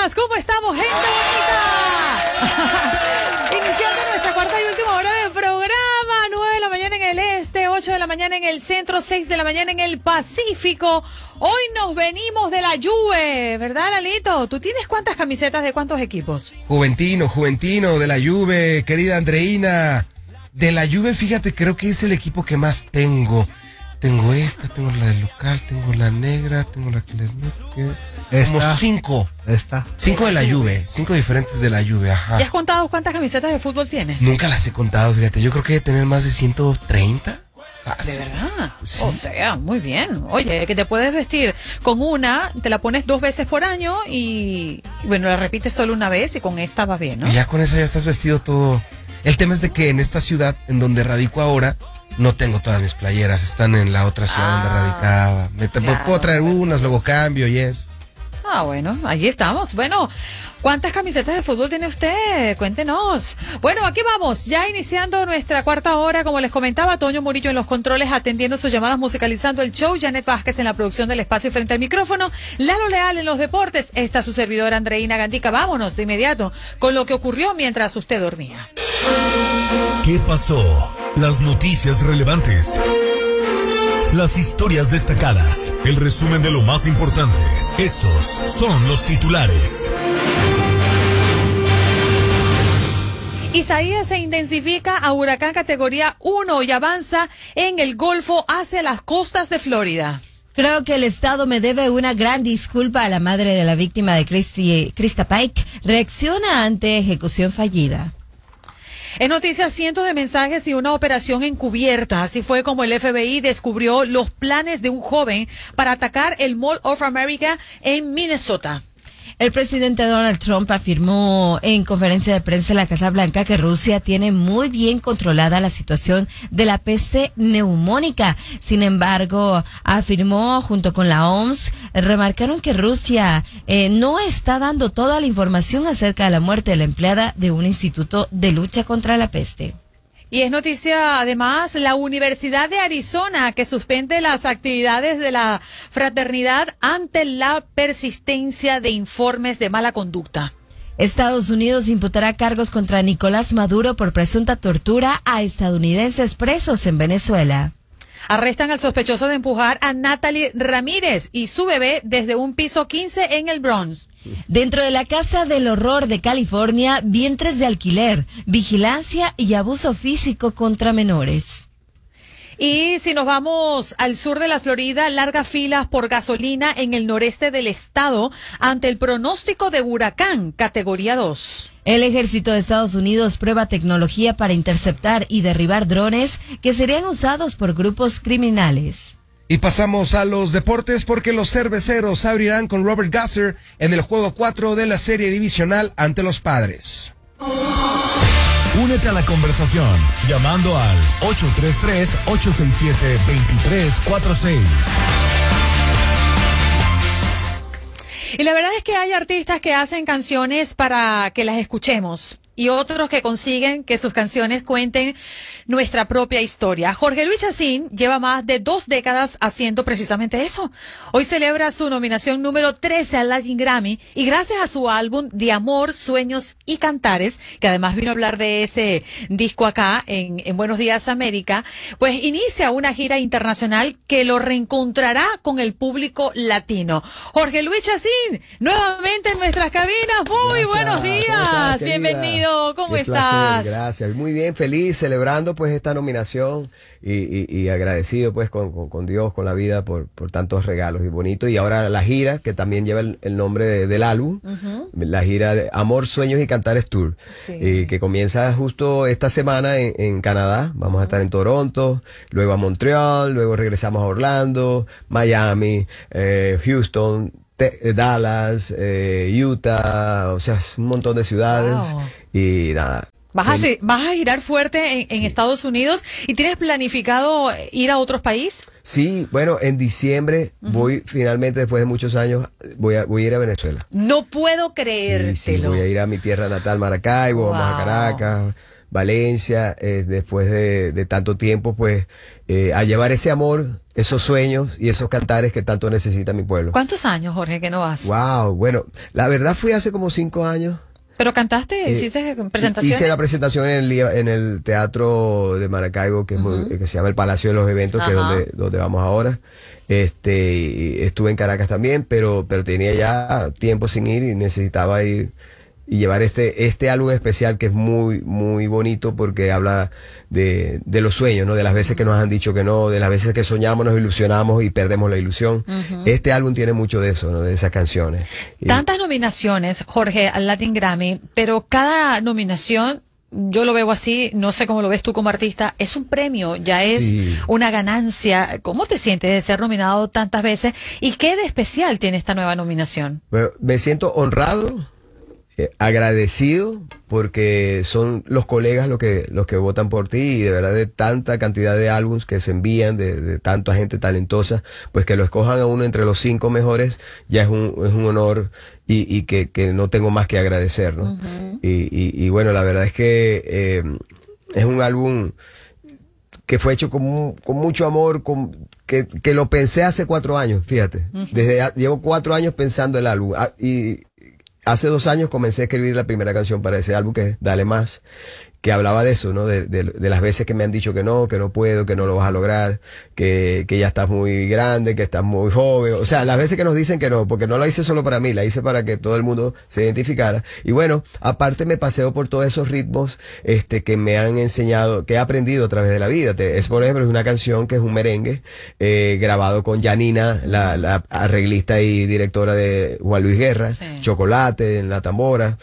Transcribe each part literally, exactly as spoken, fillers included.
días, ¿cómo estamos, gente bonita? Iniciando nuestra cuarta y última hora del programa, nueve de la mañana en el este, ocho de la mañana en el centro, seis de la mañana en el Pacífico. Hoy nos venimos de la Juve, ¿verdad, Lalito? ¿Tú tienes cuántas camisetas de cuántos equipos? Juventino, Juventino, de la Juve, querida Andreina. De la Juve, fíjate, creo que es el equipo que más tengo. Tengo esta, tengo la del local, tengo la negra, tengo la que les mete. Como cinco. Esta. Cinco de la Juve, cinco diferentes de la Juve, ajá. ¿Ya has contado cuántas camisetas de fútbol tienes? Nunca las he contado, fíjate. Yo creo que debe tener más de ciento treinta. ¿De verdad? Sí. O sea, muy bien. Oye, que te puedes vestir con una, te la pones dos veces por año y, bueno, la repites solo una vez y con esta va bien, ¿no? Y ya con esa ya estás vestido todo. El tema es de que en esta ciudad, en donde radico ahora, no tengo todas mis playeras, están en la otra ciudad ah, donde radicaba. Me te, claro, puedo traer unas, luego cambio y eso. Ah, bueno, allí estamos. Bueno, ¿cuántas camisetas de fútbol tiene usted? Cuéntenos. Bueno, aquí vamos, ya iniciando nuestra cuarta hora, como les comentaba, Toño Murillo en los controles, atendiendo sus llamadas, musicalizando el show, Janet Vázquez en la producción del espacio frente al micrófono, Lalo Leal en los deportes, esta su servidora Andreina Gandica. Vámonos de inmediato con lo que ocurrió mientras usted dormía. ¿Qué pasó? Las noticias relevantes, las historias destacadas, el resumen de lo más importante. Estos son los titulares. Isaías se intensifica a huracán categoría uno y avanza en el Golfo hacia las costas de Florida. Creo que el Estado me debe una gran disculpa a la madre de la víctima de Christy, Krista Pike. Reacciona ante ejecución fallida. En noticias, cientos de mensajes y una operación encubierta. Así fue como el F B I descubrió los planes de un joven para atacar el Mall of America en Minnesota. El presidente Donald Trump afirmó en conferencia de prensa en la Casa Blanca que Rusia tiene muy bien controlada la situación de la peste neumónica. Sin embargo, afirmó junto con la O M S, remarcaron que Rusia eh, no está dando toda la información acerca de la muerte de la empleada de un instituto de lucha contra la peste. Y es noticia, además, la Universidad de Arizona, que suspende las actividades de la fraternidad ante la persistencia de informes de mala conducta. Estados Unidos imputará cargos contra Nicolás Maduro por presunta tortura a estadounidenses presos en Venezuela. Arrestan al sospechoso de empujar a Natalie Ramírez y su bebé desde un piso quince en el Bronx. Dentro de la Casa del Horror de California, vientres de alquiler, vigilancia y abuso físico contra menores. Y si nos vamos al sur de la Florida, largas filas por gasolina en el noreste del estado ante el pronóstico de huracán categoría dos. El ejército de Estados Unidos prueba tecnología para interceptar y derribar drones que serían usados por grupos criminales. Y pasamos a los deportes porque los cerveceros abrirán con Robert Gasser en el juego cuatro de la serie divisional ante los Padres. Únete a la conversación llamando al ocho tres tres, ocho seis siete, dos tres cuatro seis. Y la verdad es que hay artistas que hacen canciones para que las escuchemos y otros que consiguen que sus canciones cuenten nuestra propia historia. Jorge Luis Chacín lleva más de dos décadas haciendo precisamente eso. Hoy celebra su nominación número trece al Latin Grammy y gracias a su álbum De Amor, Sueños y Cantares, que además vino a hablar de ese disco acá en, en Buenos Días América, pues inicia una gira internacional que lo reencontrará con el público latino. Jorge Luis Chacín, nuevamente en nuestras cabinas. Muy Gracias. Buenos días. Estás, bienvenido. ¿Cómo Qué estás? Placer, gracias. Muy bien, feliz, celebrando pues esta nominación y, y, y agradecido pues con, con, con Dios, con la vida por, por tantos regalos y bonito. Y ahora la gira, que también lleva el, el nombre de, del álbum, uh-huh. La gira de Amor, Sueños y Cantares Tour, sí. Y que comienza justo esta semana en, en Canadá. Vamos uh-huh. a estar en Toronto, luego a Montreal, luego regresamos a Orlando, Miami, eh, Houston, Dallas, eh, Utah, o sea, un montón de ciudades. Wow. Y nada. Vas a, vas a girar fuerte en, en sí. Estados Unidos y tienes planificado ir a otros países. Sí, bueno, en diciembre uh-huh. voy finalmente, después de muchos años, voy a, voy a ir a Venezuela. No puedo creértelo. Sí, sí, voy a ir a mi tierra natal, Maracaibo, wow. Vamos a Caracas. Valencia, eh, después de, de tanto tiempo, pues, eh, a llevar ese amor, esos sueños y esos cantares que tanto necesita mi pueblo. ¿Cuántos años, Jorge, que no vas? Wow, bueno, la verdad fui hace como cinco años. ¿Pero cantaste? Eh, ¿Hiciste presentaciones? Hice la presentación en el, en el Teatro de Maracaibo, que, es muy- Ujú. que se llama el Palacio de los Eventos, que es Ajá. donde, donde vamos ahora. Este, y estuve en Caracas también, pero, pero tenía ya tiempo sin ir y necesitaba ir y llevar este, este álbum especial que es muy, muy bonito porque habla de, de los sueños, ¿no? De las veces que nos han dicho que no, de las veces que soñamos, nos ilusionamos y perdemos la ilusión. Ujú. Este álbum tiene mucho de eso, ¿no? De esas canciones. Y- Tantas nominaciones, Jorge, al Latin Grammy, pero cada nominación, yo lo veo así, no sé cómo lo ves tú como artista, es un premio, ya es Sí. una ganancia. ¿Cómo te sientes de ser nominado tantas veces? ¿Y qué de especial tiene esta nueva nominación? Bueno, me siento honrado, eh, agradecido, porque son los colegas los que, los que votan por ti y de verdad de tanta cantidad de álbums que se envían, de, de tanta gente talentosa, pues que lo escojan a uno entre los cinco mejores, ya es un, es un honor y, y que, que no tengo más que agradecer, ¿no? Ujú. y, y, y bueno, la verdad es que eh, es un álbum que fue hecho con, mu- con mucho amor, con, que, que lo pensé hace cuatro años, fíjate. Desde a- llevo cuatro años pensando el álbum. Ah, y hace dos años comencé a escribir la primera canción para ese álbum, que es Dale Más, que hablaba de eso, ¿no? De, de, de las veces que me han dicho que no, que no puedo, que no lo vas a lograr, que, que ya estás muy grande, que estás muy joven. O sea, las veces que nos dicen que no, porque no la hice solo para mí, la hice para que todo el mundo se identificara. Y bueno, aparte me paseo por todos esos ritmos este, que me han enseñado, que he aprendido a través de la vida. Te- es, por ejemplo, es una canción que es un merengue eh, grabado con Janina, la, la arreglista y directora de Juan Luis Guerra, Sí. Chocolate en la tambora.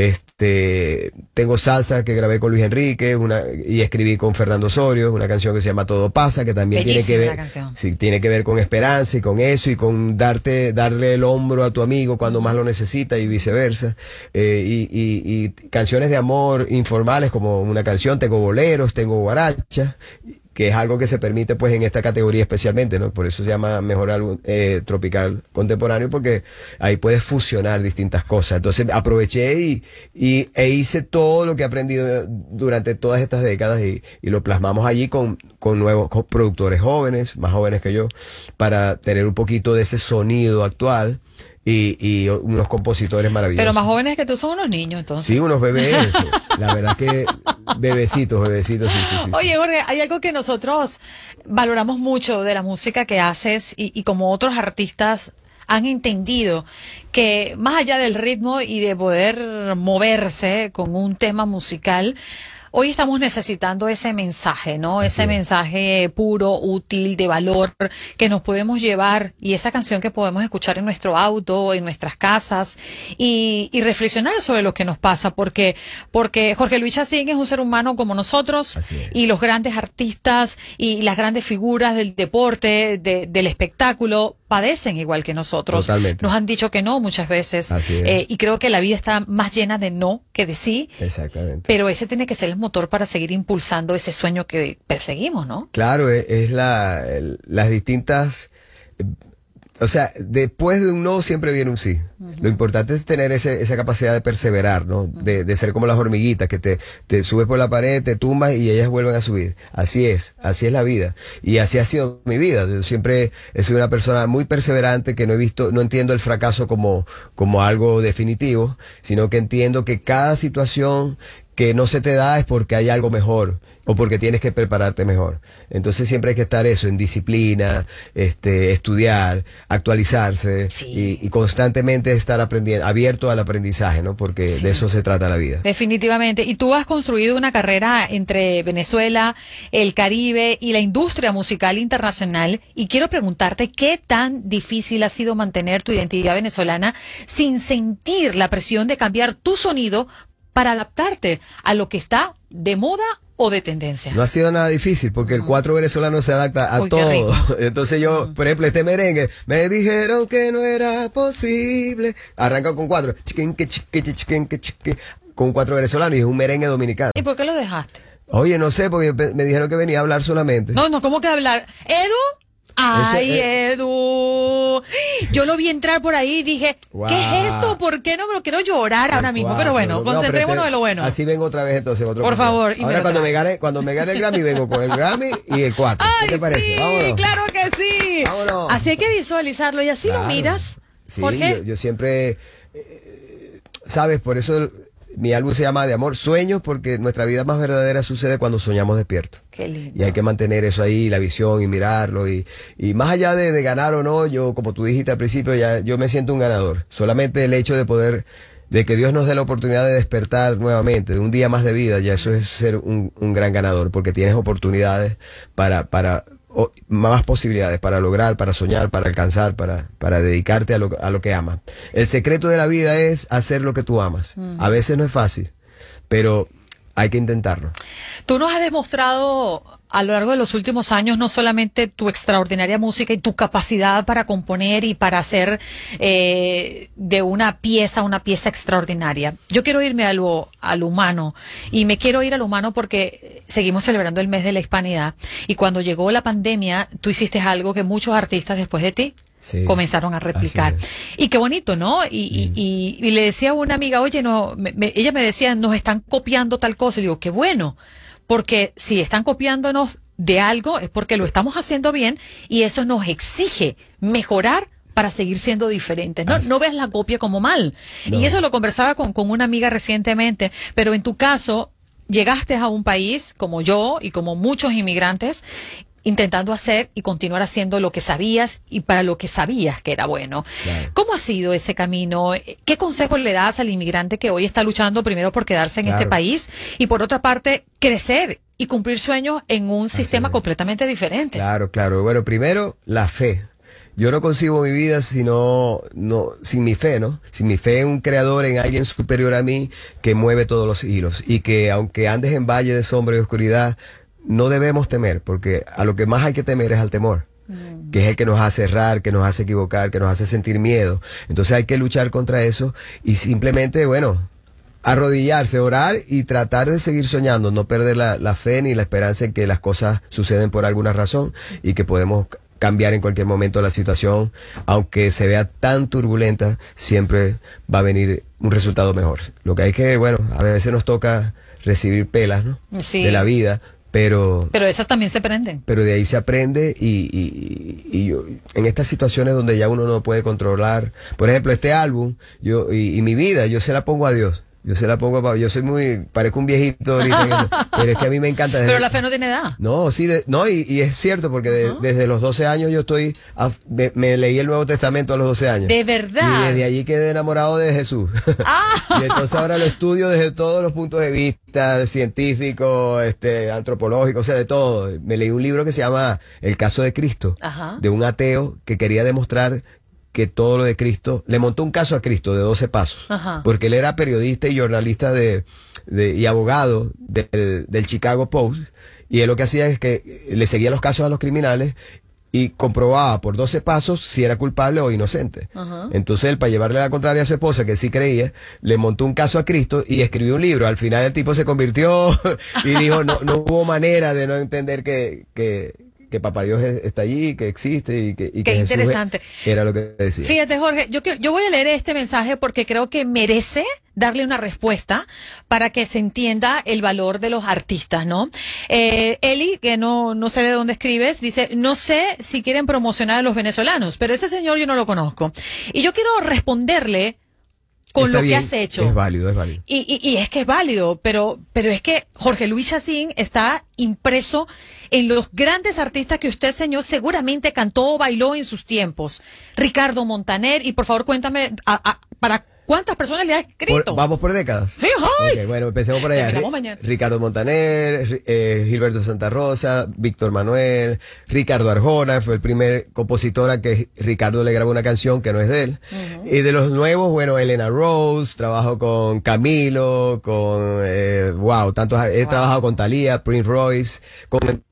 Este, tengo salsa que grabé con Luis Enrique, una, y escribí con Fernando Osorio, una canción que se llama Todo Pasa, que también tiene que Bellísima ver, la canción. sí, tiene que ver con esperanza y con eso y con darte, darle el hombro a tu amigo cuando más lo necesita y viceversa. Eh, y, y, y canciones de amor informales como una canción, tengo boleros, tengo guarachas, que es algo que se permite pues en esta categoría especialmente, ¿no? Por eso se llama mejor álbum eh, tropical contemporáneo, porque ahí puedes fusionar distintas cosas. Entonces aproveché y, y e hice todo lo que he aprendido durante todas estas décadas y, y lo plasmamos allí con, con nuevos con productores jóvenes, más jóvenes que yo, para tener un poquito de ese sonido actual y, y unos compositores maravillosos. Pero más jóvenes que tú son unos niños, entonces. Sí, unos bebés. La verdad que bebecitos, bebecitos, sí, sí, sí. sí. Oye, Jorge, hay algo que nosotros valoramos mucho de la música que haces y, y como otros artistas han entendido que más allá del ritmo y de poder moverse con un tema musical, hoy estamos necesitando ese mensaje, ¿no? Así Ese es. mensaje puro, útil, de valor, que nos podemos llevar y esa canción que podemos escuchar en nuestro auto, en nuestras casas y, y reflexionar sobre lo que nos pasa, porque, porque Jorge Luis Chacín es un ser humano como nosotros Así es. y los grandes artistas y las grandes figuras del deporte, de- del espectáculo, padecen igual que nosotros. Totalmente. Nos han dicho que no muchas veces Así es. eh, y creo que la vida está más llena de no que de sí. Exactamente. Pero ese tiene que ser el motor para seguir impulsando ese sueño que perseguimos, ¿no? Claro, es, es la, el- las distintas... eh, O sea, después de un no siempre viene un sí. Lo importante es tener ese, esa capacidad de perseverar, ¿no? De, de ser como las hormiguitas que te, te subes por la pared, te tumbas y ellas vuelven a subir. Así es, así es la vida. Y así ha sido mi vida. Yo siempre he sido una persona muy perseverante que no he visto, no entiendo el fracaso como, como algo definitivo, sino que entiendo que cada situación que no se te da es porque hay algo mejor o porque tienes que prepararte mejor. Entonces siempre hay que estar eso, en disciplina, este, estudiar, actualizarse Sí. y, y constantemente estar aprendiendo, abierto al aprendizaje, ¿no? Porque Sí. de eso se trata la vida. Definitivamente. Y tú has construido una carrera entre Venezuela, el Caribe y la industria musical internacional. Y quiero preguntarte qué tan difícil ha sido mantener tu identidad venezolana sin sentir la presión de cambiar tu sonido para adaptarte a lo que está de moda o de tendencia. No ha sido nada difícil porque el cuatro venezolano se adapta a Uy, qué todo. rico. Entonces yo, por ejemplo, este merengue, me dijeron que no era posible. Arranca con cuatro. Chiquín, que chiqui, chiquín, que chiqui, con cuatro venezolanos y es un merengue dominicano. ¿Y por qué lo dejaste? Oye, no sé, porque pe- me dijeron que venía a hablar solamente. No, no, ¿cómo que hablar? Edu, Ay, Ese, eh, Edu. Yo lo vi entrar por ahí y dije, Wow. ¿qué es esto? ¿Por qué no me lo quiero llorar ahora mismo? Wow, Pero bueno, no, pero concentrémonos te- en lo bueno. Así vengo otra vez entonces. Otro Por concierto. favor, y me Ahora lo cuando traes. me, gane, cuando me gane el Grammy, vengo con el Grammy y el cuatro. Ay, ¿Qué te parece? sí, Vámonos. claro que sí. Vámonos. Así hay que visualizarlo y así Claro. lo miras. Sí, Jorge. yo, yo siempre, eh, sabes, por eso el- mi álbum se llama De Amor, Sueños, porque nuestra vida más verdadera sucede cuando soñamos despiertos. Qué lindo. Y hay que mantener eso ahí, la visión y mirarlo. Y, y más allá de, de ganar o no, yo, como tú dijiste al principio, ya yo me siento un ganador. Solamente el hecho de poder, de que Dios nos dé la oportunidad de despertar nuevamente, de un día más de vida, ya eso es ser un, un gran ganador, porque tienes oportunidades para, para, o más posibilidades para lograr, para soñar, para alcanzar, para, para dedicarte a lo, a lo que amas. El secreto de la vida es hacer lo que tú amas. A veces no es fácil, pero hay que intentarlo. Tú nos has demostrado a lo largo de los últimos años no solamente tu extraordinaria música y tu capacidad para componer y para hacer eh, de una pieza una pieza extraordinaria. Yo quiero irme a lo, a lo humano y me quiero ir a lo humano porque seguimos celebrando el mes de la hispanidad y cuando llegó la pandemia tú hiciste algo que muchos artistas después de ti Sí, comenzaron a replicar. así Y qué bonito, ¿no? Y, y, y, y le decía a una amiga, oye, no, me- me- ella me decía, nos están copiando tal cosa. Y digo, qué bueno, porque si están copiándonos de algo es porque lo estamos haciendo bien y eso nos exige mejorar para seguir siendo diferentes. No, Así. no ves la copia como mal. No. Y eso lo conversaba con, con una amiga recientemente, pero en tu caso, llegaste a un país como yo y como muchos inmigrantes intentando hacer y continuar haciendo lo que sabías y para lo que sabías que era bueno. Claro. ¿Cómo ha sido ese camino? ¿Qué consejos le das al inmigrante que hoy está luchando primero por quedarse en Claro. este país y por otra parte crecer y cumplir sueños en un sistema es. completamente diferente? Claro, claro. Bueno, primero, la fe. Yo no concibo mi vida sino, no, sin mi fe, ¿no? Sin mi fe en un creador, en alguien superior a mí que mueve todos los hilos y que aunque andes en valle de sombra y oscuridad, no debemos temer, porque a lo que más hay que temer es al temor, que es el que nos hace errar, que nos hace equivocar, que nos hace sentir miedo. Entonces hay que luchar contra eso y simplemente, bueno, arrodillarse, orar y tratar de seguir soñando, no perder la, la fe ni la esperanza en que las cosas suceden por alguna razón y que podemos cambiar en cualquier momento la situación, aunque se vea tan turbulenta, siempre va a venir un resultado mejor. Lo que hay que, bueno, a veces nos toca recibir pelas, ¿no? Sí. De la vida, pero Pero esas también se prenden. pero de ahí se aprende y, y, y yo, en estas situaciones donde ya uno no puede controlar, por ejemplo, este álbum, yo y, y mi vida, yo se la pongo a Dios. Yo se la pongo a, yo soy muy, parezco un viejito ahorita, en esto, pero es que a mí me encanta. desde- Pero la fe no tiene edad. No, sí, de- no, y, y es cierto, porque de- desde los doce años yo estoy, a- me, me leí el Nuevo Testamento a los doce años. De verdad. Y desde allí quedé enamorado de Jesús. Ah. Y entonces ahora lo estudio desde todos los puntos de vista, científico, este, antropológico, o sea, de todo. Me leí un libro que se llama El caso de Cristo, Ajá. de un ateo que quería demostrar que todo lo de Cristo, le montó un caso a Cristo de doce pasos, Ajá. porque él era periodista y jornalista de, de y abogado del, del Chicago Post, y él lo que hacía es que le seguía los casos a los criminales y comprobaba por doce pasos si era culpable o inocente. Ajá. Entonces él, para llevarle la contraria a su esposa, que sí creía, le montó un caso a Cristo y escribió un libro. Al final el tipo se convirtió y dijo, no, no hubo manera de no entender que, que, que Papá Dios es- está allí, que existe y que, y que Qué Jesús interesante. era lo que decía. Fíjate, Jorge, yo, quiero- yo voy a leer este mensaje porque creo que merece darle una respuesta para que se entienda el valor de los artistas, ¿no? Eh, Eli, que no, no sé de dónde escribes, dice, no sé si quieren promocionar a los venezolanos, pero ese señor yo no lo conozco. Y yo quiero responderle con Está lo bien, que has hecho. Es válido, es válido. Y, y, y es que es válido, pero, pero es que Jorge Luis Chacín está impreso en los grandes artistas que usted, señor, seguramente cantó o bailó en sus tiempos. Ricardo Montaner, y por favor cuéntame, a- a- ¿para cuántas personas le ha escrito? Por- vamos por décadas. Sí, ay. Ok, bueno, empecemos por allá. Terminamos Ri- mañana. Ricardo Montaner, Ri- eh, Gilberto Santa Rosa, Víctor Manuel, Ricardo Arjona, fue el primer compositor a que Ricardo le grabó una canción que no es de él. Y de los nuevos, bueno, Elena Rose, trabajo con Camilo, con, eh, wow, tantos, he trabajado con Thalía, Prince Royce, con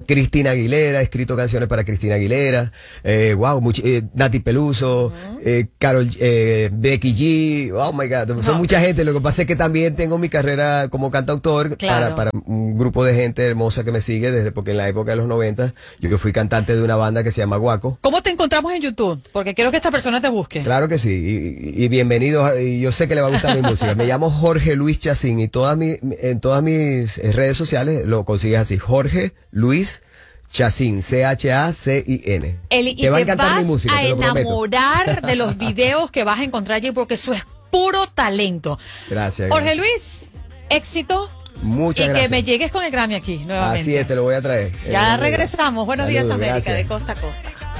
Cristina Aguilera, he escrito canciones para Cristina Aguilera, eh, wow, much, eh, Nati Peluso, uh-huh. eh, Carol, eh, Becky G, oh my God, son no. mucha gente. Lo que pasa es que también tengo mi carrera como cantautor claro. para, para un grupo de gente hermosa que me sigue desde porque en la época de los noventa yo que fui cantante de una banda que se llama Guaco. ¿Cómo te encontramos en YouTube? Porque quiero que esta persona te busque. Claro que sí, y, y bienvenidos, y yo sé que le va a gustar mi música. Me llamo Jorge Luis Chacín y todas mi, en todas mis redes sociales lo consigues así, Jorge Luis Chacín, C H A C I N. El, y te va a encantar mi música, te lo prometo. A enamorar de los videos que vas a encontrar allí porque eso es puro talento. Gracias. Jorge gracias. Luis, éxito. Muchas y gracias. Y que me llegues con el Grammy aquí nuevamente. Así es, te lo voy a traer. Ya eh, regresamos. Buenos Saludos, días, América, gracias. de costa a costa.